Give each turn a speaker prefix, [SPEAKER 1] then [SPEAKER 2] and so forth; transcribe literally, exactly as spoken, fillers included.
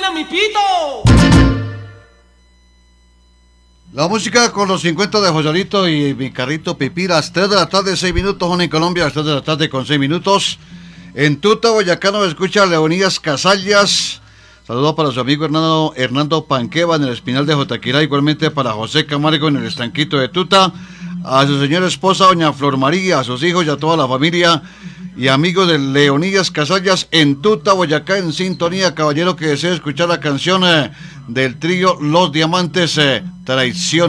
[SPEAKER 1] baila mi pito.
[SPEAKER 2] La música con los cincuenta de Joselito y mi carrito Pipí, las tres de la tarde, seis minutos, son en Colombia, las tres de la tarde con seis minutos. En Tuta, Boyacá, nos escucha Leonidas Casallas. Saludos para su amigo Hernando, Hernando Panqueva en el Espinal de Jotaquirá, igualmente para José Camargo en el Estanquito de Tuta, a su señora esposa, doña Flor María, a sus hijos y a toda la familia y amigos de Leonidas Casallas en Tuta, Boyacá, en sintonía. Caballero que desea escuchar la canción eh, del trío Los Diamantes, eh, Traición.